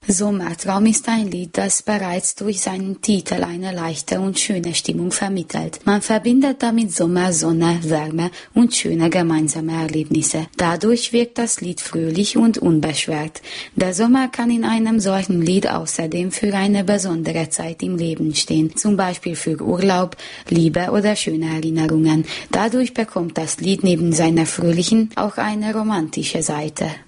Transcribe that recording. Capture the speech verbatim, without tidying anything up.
Sommertraum ist ein Lied, das bereits durch seinen Titel eine leichte und schöne Stimmung vermittelt. Man verbindet damit Sommer, Sonne, Wärme und schöne gemeinsame Erlebnisse. Dadurch wirkt das Lied fröhlich und unbeschwert. Der Sommer kann in einem solchen Lied außerdem für eine besondere Zeit im Leben stehen, zum Beispiel für Urlaub, Liebe oder schöne Erinnerungen. Dadurch bekommt das Lied neben seiner fröhlichen auch eine romantische Seite.